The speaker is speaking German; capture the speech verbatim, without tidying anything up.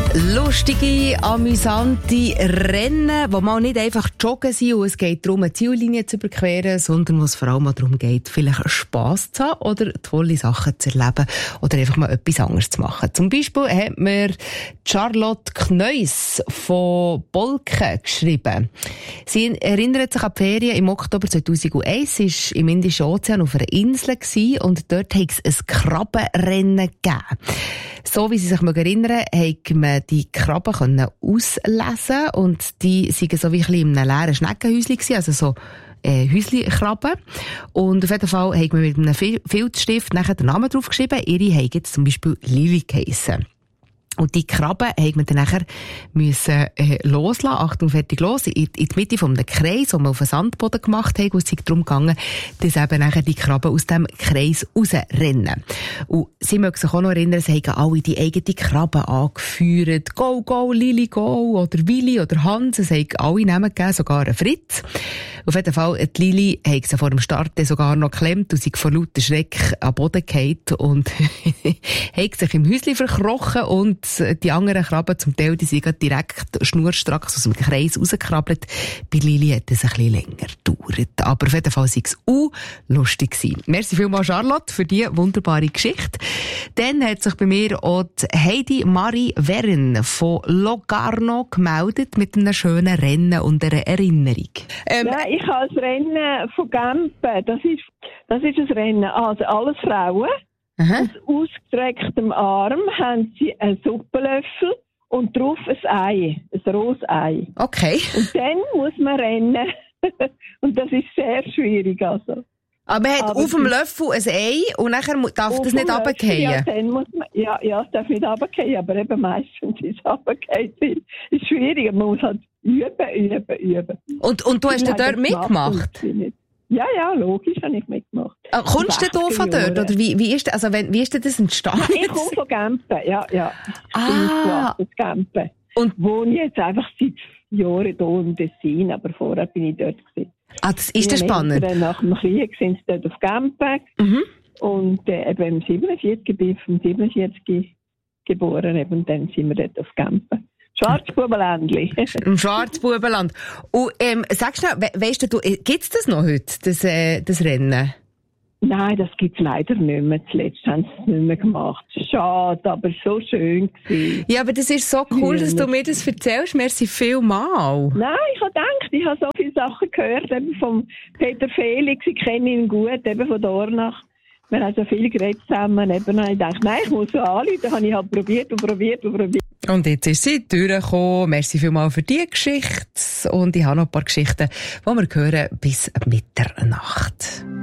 Lustige, amüsante Rennen, die mal nicht einfach joggen sind und es geht darum, eine Ziellinie zu überqueren, sondern wo es vor allem darum geht, vielleicht Spass zu haben oder tolle Sachen zu erleben oder einfach mal etwas anderes zu machen. Zum Beispiel hat mir Charlotte Kneus von Bolken geschrieben. Sie erinnert sich an die Ferien im Oktober zweitausendeins. Sie war im Indischen Ozean auf einer Insel und dort hat es ein Krabbenrennen gegeben. So wie sie sich erinnern, konnte man die Krabben auslesen und die waren so wie ein bisschen in einem leeren Schneckenhäuschen, also so äh, Häuschen-Krabben. Und auf jeden Fall hat man mit einem Filzstift nachher den Namen draufgeschrieben. Ihre haben jetzt zum Beispiel Lili geheissen. Und die Krabben musste man dann nachher müssen, äh, loslassen. Achtung, fertig, los. In, in die Mitte von einem Kreis, den man auf den Sandboden gemacht hat, wo es sich darum ging, dass eben nachher die Krabben aus dem Kreis rausrennen. Und sie mögen sich auch noch erinnern, sie haben alle die eigenen Krabben angeführt. Go, go, Lili, go. Oder Willi oder Hans. Es haben alle Namen gegeben, sogar ein Fritz. Auf jeden Fall, die Lili hat sie vor dem Start sogar noch geklemmt und sie vor lauter Schreck am Boden gefallen und hat sich im Häuschen verkrochen und die anderen Krabben, zum Teil, die sind direkt schnurstracks aus dem Kreis rausgekrabbelt. Bei Lili hat es ein bisschen länger gedauert. Aber auf jeden Fall war es auch lustig gewesen. Merci vielmals, Charlotte, für diese wunderbare Geschichte. Dann hat sich bei mir auch Heidi Marie Wern von Locarno gemeldet mit einem schönen Rennen und einer Erinnerung. Ähm, ja, ich habe das Rennen von Gempen. Das ist, das ist ein Rennen. Also alles Frauen. Aha. Aus ausgestrecktem Arm haben sie einen Suppenlöffel und drauf ein Ei, ein rohes Ei. Okay. Und dann muss man rennen. Und das ist sehr schwierig. Also. Aber man hat Aber auf dem Löffel ein Ei und nachher darf das nicht runterfallen. Ja, dann muss man, ja, ja, es darf nicht runterfallen, aber eben meistens ist es runterfallen. Es ist schwierig, man muss halt üben, üben, üben. Und, und du hast da dort mitgemacht? Ja, ja, logisch habe ich mitgemacht. Ah, kommst du da von dort? Oder wie, wie ist das, also wenn, wie ist denn das entstanden? Ich komme von Gempen, ja, ja. Ich ah. bin aus Gempen. Und wohne jetzt einfach seit Jahren hier im Tessin, aber vorher bin ich dort gewesen. Ah, das ist das spannend. Nach dem Krieg sind sie dort auf Gempen. Mhm. Und äh, eben im siebenundvierzig, bin ich vom siebenundvierzig geboren, eben, und dann sind wir dort auf Gempen. Schwarzbubenländli. Im Schwarzbubenland. Und ähm, sagst du noch, we- weißt du, gibt es das noch heute, das, äh, das Rennen? Nein, das gibt es leider nicht mehr. Zuletzt haben sie es nicht mehr gemacht. Schade, aber so schön gewesen. Ja, aber das ist so cool, dass du mir das erzählst. Merci vielmal. Nein, ich habe gedacht, ich habe so viele Sachen gehört, eben vom Peter Felix, ich kenne ihn gut, eben von Dornach. Wir haben so viel geredet zusammen. Eben, und ich dachte, nein, ich muss so anrufen. Dann habe ich halt probiert und probiert und probiert. Und jetzt ist sie durchgekommen. Merci vielmals für diese Geschichte. Und ich habe noch ein paar Geschichten, die wir hören bis Mitternacht.